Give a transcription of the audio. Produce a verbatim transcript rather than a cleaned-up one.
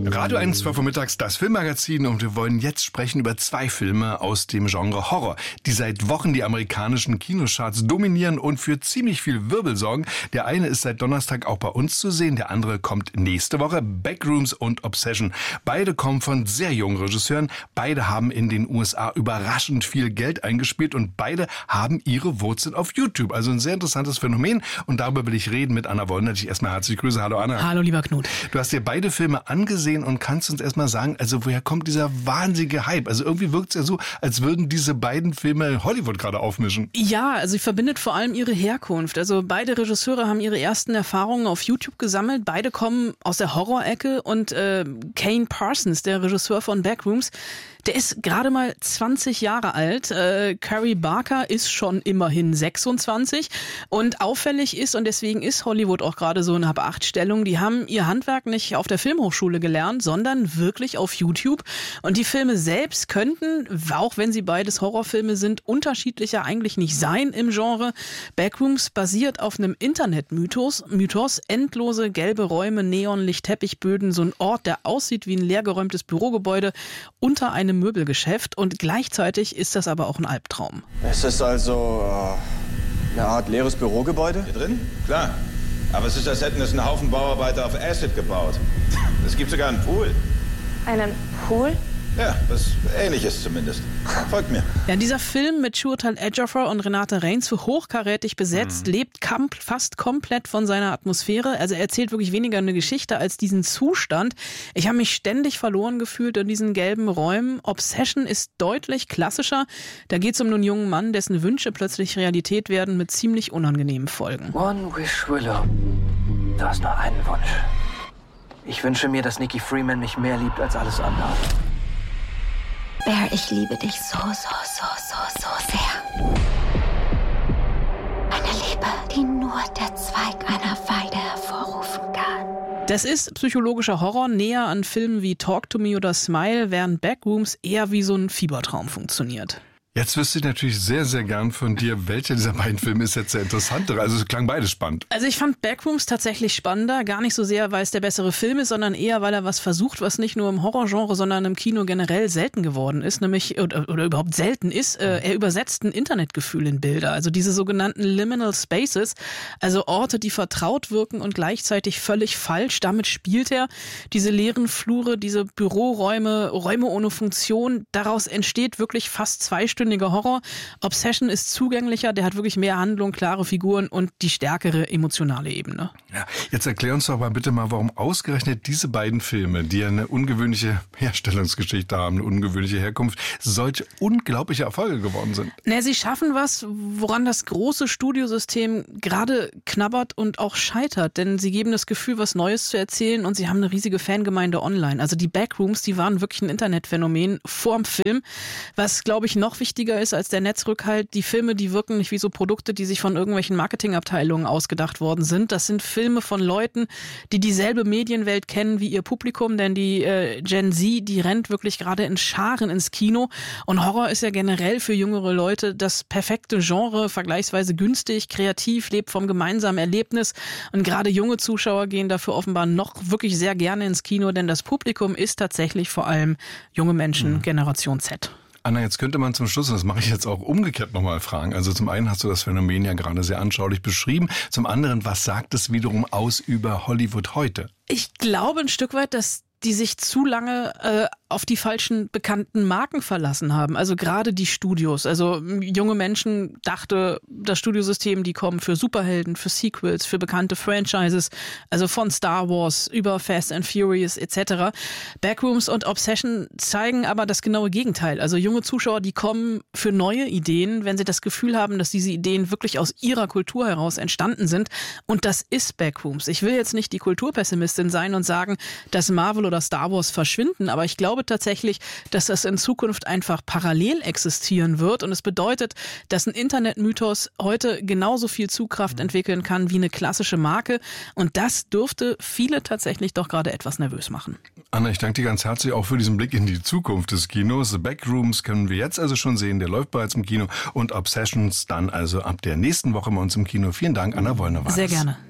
Radio eins, zwölf Uhr mittags, das Filmmagazin, und wir wollen jetzt sprechen über zwei Filme aus dem Genre Horror, die seit Wochen die amerikanischen Kinocharts dominieren und für ziemlich viel Wirbel sorgen. Der eine ist seit Donnerstag auch bei uns zu sehen, der andere kommt nächste Woche. Backrooms und Obsession. Beide kommen von sehr jungen Regisseuren, beide haben in den U S A überraschend viel Geld eingespielt und beide haben ihre Wurzeln auf YouTube. Also ein sehr interessantes Phänomen, und darüber will ich reden mit Anna Wollner, die ich erstmal herzlich grüße. Hallo Anna. Hallo lieber Knut. Du hast dir beide Filme angesehen und kannst uns erstmal sagen, also woher kommt dieser wahnsinnige Hype? Also irgendwie wirkt es ja so, als würden diese beiden Filme Hollywood gerade aufmischen. Ja, also sie verbindet vor allem ihre Herkunft. Also beide Regisseure haben ihre ersten Erfahrungen auf YouTube gesammelt. Beide kommen aus der Horrorecke, und äh, Kane Parsons, der Regisseur von Backrooms, der ist gerade mal zwanzig Jahre alt. Äh, Curry Barker ist schon immerhin sechsundzwanzig. Und auffällig ist, und deswegen ist Hollywood auch gerade so in Hab-acht-Stellung, die haben ihr Handwerk nicht auf der Filmhochschule gelernt, sondern wirklich auf YouTube. Und die Filme selbst könnten, auch wenn sie beides Horrorfilme sind, unterschiedlicher eigentlich nicht sein im Genre. Backrooms basiert auf einem Internetmythos. Mythos, endlose gelbe Räume, Neonlicht, Teppichböden, so ein Ort, der aussieht wie ein leergeräumtes Bürogebäude unter einem Möbelgeschäft, und gleichzeitig ist das aber auch ein Albtraum. Es ist also äh, eine Art leeres Bürogebäude? Hier drin? Klar. Aber es ist, als hätten es einen Haufen Bauarbeiter auf Acid gebaut. Es gibt sogar einen Pool. Einen Pool? Ja, was Ähnliches zumindest. Folgt mir. Ja, dieser Film mit Chiwetel Ejiofor und Renate Reigns, für hochkarätig besetzt, mhm. lebt kam fast komplett von seiner Atmosphäre. Also er erzählt wirklich weniger eine Geschichte als diesen Zustand. Ich habe mich ständig verloren gefühlt in diesen gelben Räumen. Obsession ist deutlich klassischer. Da geht es um einen jungen Mann, dessen Wünsche plötzlich Realität werden mit ziemlich unangenehmen Folgen. One wish, Willow. Du hast nur einen Wunsch. Ich wünsche mir, dass Nikki Freeman mich mehr liebt als alles andere. Bear, ich liebe dich so, so, so, so, so sehr. Eine Liebe, die nur der Zweig einer Weide hervorrufen kann. Das ist psychologischer Horror, näher an Filmen wie Talk to Me oder Smile, während Backrooms eher wie so ein Fiebertraum funktioniert. Jetzt wüsste ich natürlich sehr, sehr gern von dir, welcher dieser beiden Filme ist jetzt der interessantere. Also es klang beide spannend. Also ich fand Backrooms tatsächlich spannender. Gar nicht so sehr, weil es der bessere Film ist, sondern eher, weil er was versucht, was nicht nur im Horrorgenre, sondern im Kino generell selten geworden ist. Nämlich, oder, oder überhaupt selten ist, äh, er übersetzt ein Internetgefühl in Bilder. Also diese sogenannten Liminal Spaces, also Orte, die vertraut wirken und gleichzeitig völlig falsch. Damit spielt er diese leeren Flure, diese Büroräume, Räume ohne Funktion. Daraus entsteht wirklich fast zwei Stunden Horror. Obsession ist zugänglicher, der hat wirklich mehr Handlung, klare Figuren und die stärkere emotionale Ebene. Ja, jetzt erklär uns doch mal bitte mal, warum ausgerechnet diese beiden Filme, die ja eine ungewöhnliche Herstellungsgeschichte haben, eine ungewöhnliche Herkunft, solche unglaubliche Erfolge geworden sind. Na, sie schaffen was, woran das große Studiosystem gerade knabbert und auch scheitert, denn sie geben das Gefühl, was Neues zu erzählen, und sie haben eine riesige Fangemeinde online. Also die Backrooms, die waren wirklich ein Internetphänomen vorm Film, was, glaube ich, noch wichtiger ist als der Netzrückhalt. Die Filme, die wirken nicht wie so Produkte, die sich von irgendwelchen Marketingabteilungen ausgedacht worden sind. Das sind Filme von Leuten, die dieselbe Medienwelt kennen wie ihr Publikum, denn die äh, Gen Z, die rennt wirklich gerade in Scharen ins Kino, und Horror ist ja generell für jüngere Leute das perfekte Genre, vergleichsweise günstig, kreativ, lebt vom gemeinsamen Erlebnis, und gerade junge Zuschauer gehen dafür offenbar noch wirklich sehr gerne ins Kino, denn das Publikum ist tatsächlich vor allem junge Menschen, mhm. Generation Z. Anna, jetzt könnte man zum Schluss, und das mache ich jetzt auch umgekehrt nochmal fragen, also zum einen hast du das Phänomen ja gerade sehr anschaulich beschrieben, zum anderen, was sagt es wiederum aus über Hollywood heute? Ich glaube ein Stück weit, dass die sich zu lange äh, auf die falschen bekannten Marken verlassen haben. Also gerade die Studios. Also junge Menschen dachte, das Studiosystem, die kommen für Superhelden, für Sequels, für bekannte Franchises, also von Star Wars über Fast and Furious et cetera. Backrooms und Obsession zeigen aber das genaue Gegenteil. Also junge Zuschauer, die kommen für neue Ideen, wenn sie das Gefühl haben, dass diese Ideen wirklich aus ihrer Kultur heraus entstanden sind. Und das ist Backrooms. Ich will jetzt nicht die Kulturpessimistin sein und sagen, dass Marvel oder Star Wars verschwinden, aber ich glaube tatsächlich, dass das in Zukunft einfach parallel existieren wird, und es bedeutet, dass ein Internetmythos heute genauso viel Zugkraft entwickeln kann wie eine klassische Marke, und das dürfte viele tatsächlich doch gerade etwas nervös machen. Anna, ich danke dir ganz herzlich auch für diesen Blick in die Zukunft des Kinos. The Backrooms können wir jetzt also schon sehen, der läuft bereits im Kino, und Obsessions dann also ab der nächsten Woche bei uns im Kino. Vielen Dank, Anna Wollner. Sehr gerne.